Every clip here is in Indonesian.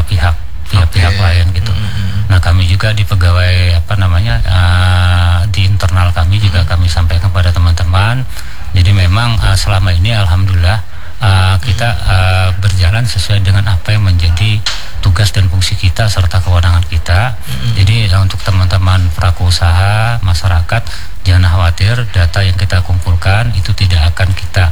pihak lain gitu. Nah, kami juga di pegawai di internal kami juga kami sampaikan kepada teman-teman. Jadi memang selama ini alhamdulillah kita berjalan sesuai dengan apa yang menjadi tugas dan fungsi kita serta kewenangan kita. Jadi untuk teman-teman pelaku usaha, masyarakat, jangan khawatir, data yang kita kumpulkan itu tidak akan kita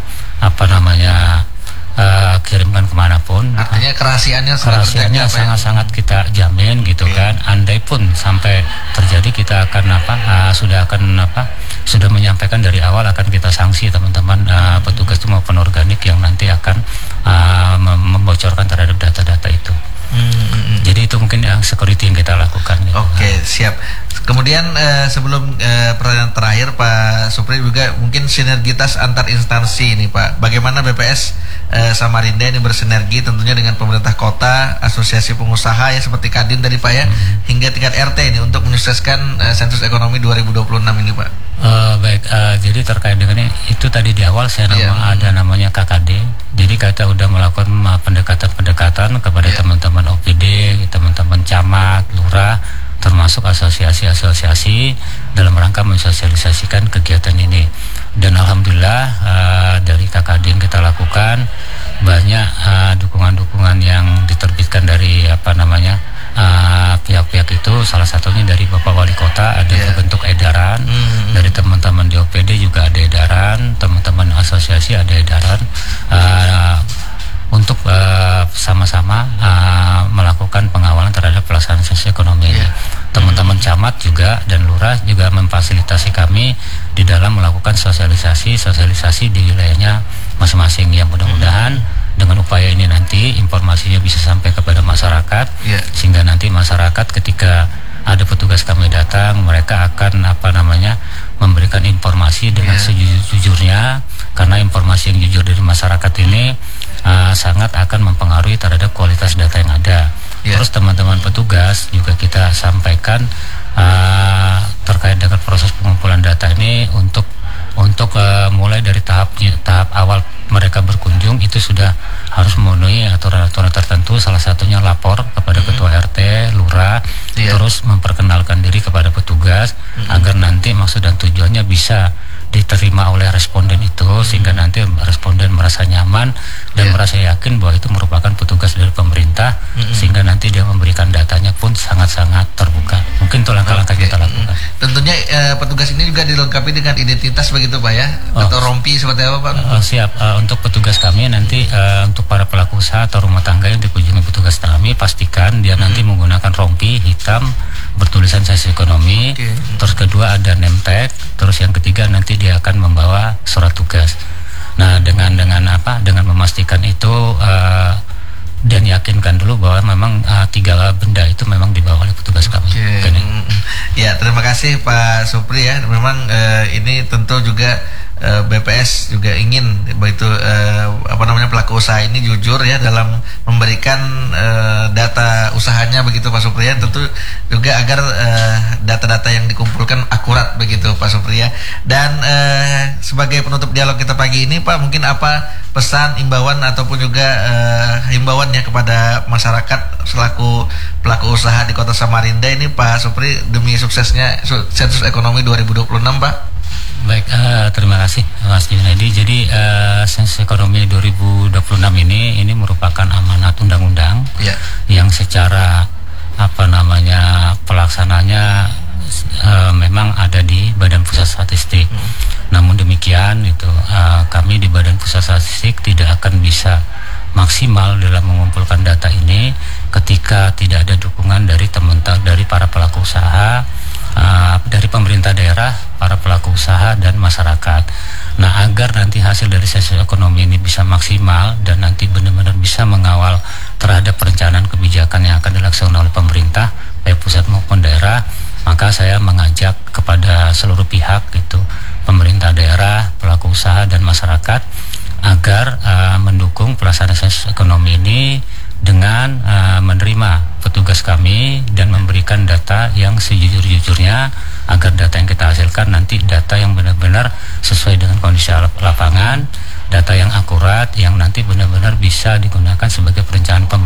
kirimkan kemanapun. Artinya kerahasiaannya sangat-sangat kita jamin gitu kan. Andai pun sampai terjadi, kita akan sudah menyampaikan dari awal akan kita sanksi teman-teman petugas itu maupun organik yang nanti akan membocorkan terhadap data-data itu. Jadi itu mungkin yang security yang kita lakukan. Oke, siap. Kemudian sebelum pertanyaan terakhir Pak Supri, juga mungkin sinergitas antar instansi ini Pak. Bagaimana BPS Samarinda ini bersinergi tentunya dengan pemerintah kota, asosiasi pengusaha ya seperti Kadin tadi Pak ya, hingga tingkat RT ini untuk menyukseskan sensus ekonomi 2026 ini Pak. Baik, jadi terkait dengan itu tadi di awal saya ada namanya KKD. Jadi kita udah melakukan pendekatan kepada teman-teman OPD, teman-teman camat, lurah, termasuk asosiasi-asosiasi dalam rangka mensosialisasikan kegiatan ini. Dan alhamdulillah dari KKD yang kita lakukan banyak dukungan-dukungan yang diterbitkan dari pihak-pihak itu. Salah satunya dari Bapak Wali Kota ada bentuk edaran, dari teman-teman di OPD juga ada edaran, teman-teman asosiasi ada edaran untuk sama-sama melakukan pengawalan terhadap pelaksanaan sensus ekonomi ini. Teman-teman camat juga dan lurah juga memfasilitasi kami di dalam melakukan sosialisasi di wilayahnya masing-masing. Yang mudah-mudahan dengan upaya ini nanti informasinya bisa sampai kepada masyarakat, sehingga nanti masyarakat ketika ada petugas kami datang, mereka akan memberikan informasi dengan sejujurnya, karena informasi yang jujur dari masyarakat ini sangat akan mempengaruhi terhadap kualitas data yang ada. Terus teman-teman petugas juga kita sampaikan terkait dengan proses pengumpulan data ini untuk mulai dari tahap awal mereka berkunjung itu sudah harus memenuhi aturan-aturan tertentu, salah satunya lapor kepada ketua RT, lurah, terus memperkenalkan diri kepada petugas agar nanti maksud dan tujuannya bisa diterima oleh responden itu, sehingga nanti responden merasa nyaman dan merasa yakin bahwa itu merupakan petugas dari pemerintah, sehingga nanti dia memberikan datanya pun sangat-sangat terbuka. Mungkin itu langkah-langkah kita lakukan. Tentunya petugas ini juga dilengkapi dengan identitas begitu Pak ya, atau rompi seperti apa Pak? Siap. Untuk petugas kami nanti untuk para pelaku usaha atau rumah tangga yang dikunjungi petugas kami, pastikan dia nanti menggunakan rompi hitam bertulisan sensus ekonomi. Terus kedua ada name tag, terus yang ketiga nanti dia akan membawa surat tugas. Nah, dengan memastikan itu dan yakinkan dulu bahwa memang 3 benda itu memang dibawa oleh petugas kami. Ya, terima kasih Pak Supri ya. Memang ini tentu juga BPS juga ingin begitu pelaku usaha ini jujur ya dalam memberikan data usahanya begitu Pak Supri ya. Tentu juga agar data-data yang dikumpulkan akurat begitu Pak Supri ya. Dan sebagai penutup dialog kita pagi ini Pak, mungkin apa pesan, imbauan ataupun juga himbauan ya kepada masyarakat selaku pelaku usaha di Kota Samarinda ini Pak Supri demi suksesnya sensus ekonomi 2026 Pak? Baik, terima kasih Mas Junaidi. Jadi sensus ekonomi 2026 ini merupakan amanat undang-undang yang secara pelaksananya memang ada di Badan Pusat Statistik. Namun demikian kami di Badan Pusat Statistik tidak akan bisa maksimal dalam mengumpulkan data ini ketika tidak ada dukungan dari para pelaku usaha, dari pemerintah daerah, para pelaku usaha dan masyarakat. Nah, agar nanti hasil dari sensus ekonomi ini bisa maksimal dan nanti benar-benar bisa mengawal terhadap perencanaan kebijakan yang akan dilaksanakan oleh pemerintah baik pusat maupun daerah, maka saya mengajak kepada seluruh pihak pemerintah daerah, pelaku usaha dan masyarakat agar mendukung pelaksanaan sensus ekonomi ini dengan menerima petugas kami dan memberikan data yang sejujur-jujurnya, agar data yang kita hasilkan nanti data yang benar-benar sesuai dengan kondisi lapangan, data yang akurat yang nanti benar-benar bisa digunakan sebagai perencanaan